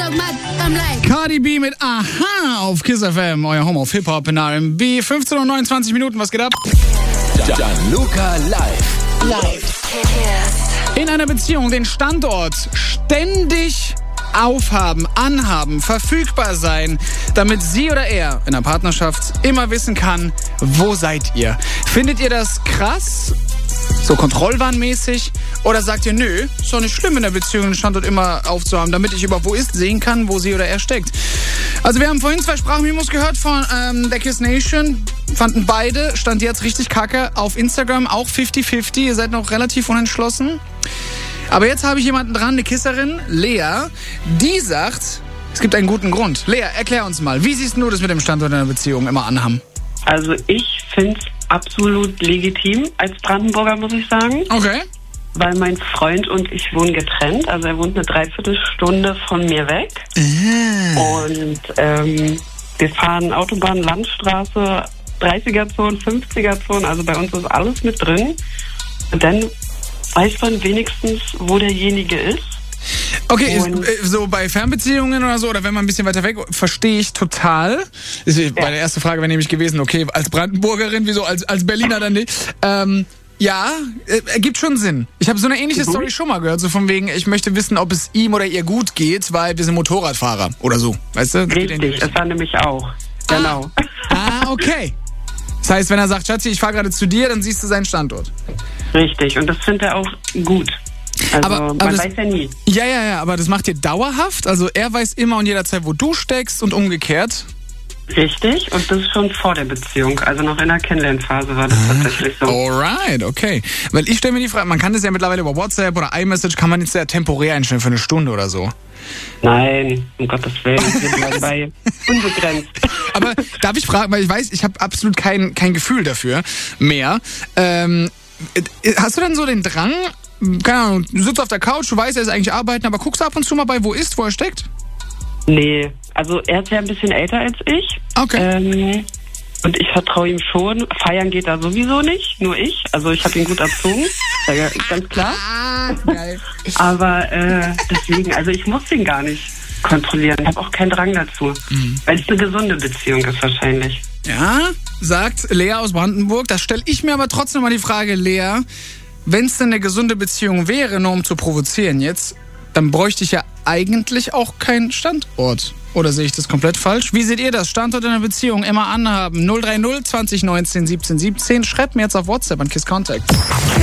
Cardi B mit Aha auf Kiss FM, euer Home auf Hip-Hop in R&B. 15 und 29 Minuten, was geht ab? Gianluca live. In einer Beziehung den Standort ständig aufhaben, anhaben, verfügbar sein, damit sie oder er in der Partnerschaft immer wissen kann, wo seid ihr? Findet ihr das krass? So kontrollwahnmäßig? Oder sagt ihr, nö, ist doch nicht schlimm in der Beziehung den Standort immer aufzuhaben, damit ich über wo ist sehen kann, wo sie oder er steckt. Also wir haben vorhin 2 Sprachmemos gehört von der Kiss Nation, fanden beide, stand jetzt richtig kacke, auf Instagram auch 50-50, ihr seid noch relativ unentschlossen. Aber jetzt habe ich jemanden dran, eine Kisserin, Lea, die sagt, es gibt einen guten Grund. Lea, erklär uns mal, wie siehst du das mit dem Standort in einer Beziehung immer anhaben? Also ich finde es absolut legitim als Brandenburger, muss ich sagen. Okay. Weil mein Freund und ich wohnen getrennt. Also er wohnt eine Dreiviertelstunde von mir weg. Und wir fahren Autobahn, Landstraße, 30er-Zone, 50er-Zone. Also bei uns ist alles mit drin. Und dann weiß man wenigstens, wo derjenige ist. Okay, so bei Fernbeziehungen oder so, oder wenn man ein bisschen weiter weg, verstehe ich total. Bei der ersten Frage wäre nämlich gewesen, okay, als Brandenburgerin, wieso als Berliner dann nicht? Ja, ergibt schon Sinn. Ich habe so eine ähnliche Story schon mal gehört, so von wegen, ich möchte wissen, ob es ihm oder ihr gut geht, weil wir sind Motorradfahrer oder so, weißt du? Richtig, das war nämlich auch. Genau. Okay. Das heißt, wenn er sagt, Schatzi, ich fahre gerade zu dir, dann siehst du seinen Standort. Richtig, und das findet er auch gut. Also aber man das, weiß ja nie. Ja, aber das macht ihr dauerhaft? Also er weiß immer und jederzeit, wo du steckst und umgekehrt? Richtig, und das ist schon vor der Beziehung. Also noch in der Kennenlernphase war das tatsächlich so. Alright, okay. Weil ich stelle mir die Frage, man kann das ja mittlerweile über WhatsApp oder iMessage, kann man jetzt ja temporär einstellen für eine Stunde oder so. Nein, um Gottes Willen, wir bleiben bei unbegrenzt. Aber darf ich fragen, weil ich weiß, ich habe absolut kein Gefühl dafür mehr. Hast du dann so den Drang, keine Ahnung, du sitzt auf der Couch, du weißt, er ist eigentlich arbeiten, aber guckst du ab und zu mal bei, wo er steckt? Nee, also er ist ja ein bisschen älter als ich. Okay. Und ich vertraue ihm schon. Feiern geht da sowieso nicht, nur ich. Also ich habe ihn gut erzogen, ganz klar. Geil. Aber deswegen, also ich muss ihn gar nicht kontrollieren. Ich habe auch keinen Drang dazu. Weil es eine gesunde Beziehung ist wahrscheinlich. Ja, sagt Lea aus Brandenburg. Da stelle ich mir aber trotzdem mal die Frage, Lea, wenn es denn eine gesunde Beziehung wäre, nur um zu provozieren jetzt, dann bräuchte ich ja eigentlich auch keinen Standort. Oder sehe ich das komplett falsch? Wie seht ihr das? Standort in einer Beziehung immer anhaben. 030 20 19 17 17. Schreibt mir jetzt auf WhatsApp an Kiss Contact.